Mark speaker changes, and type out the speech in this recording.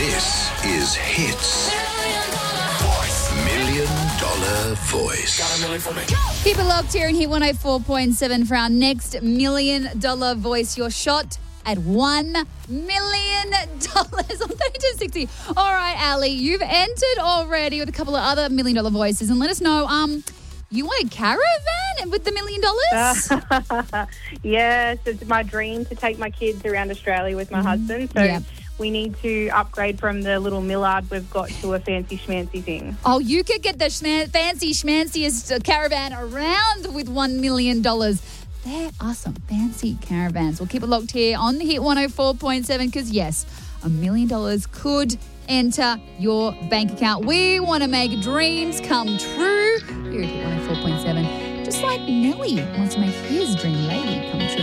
Speaker 1: This is Hits. $1 Million Voice.
Speaker 2: Got a million for me.
Speaker 3: Keep it locked here in Hit 104.7 for our next $1 Million Voice. Your shot at $1 million on 3260. All right, Ali, you've entered already with a couple of other $1 million voices, and let us know. You want a caravan with the $1 million?
Speaker 4: Yes, it's my dream to take my kids around Australia with my husband. So we need to upgrade from the little Millard we've got to a fancy schmancy thing.
Speaker 3: Oh, you could get the fancy schmanciest caravan around with $1 million. There are some fancy caravans. We'll keep it locked here on the Hit 104.7 because, yes, $1 million could enter your bank account. We want to make dreams come true here at Hit 104.7, just like Nelly wants to make his dream lady